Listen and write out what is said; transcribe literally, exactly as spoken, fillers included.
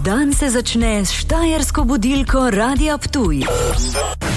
Dan se začne s štajersko budilko Radia Ptuj.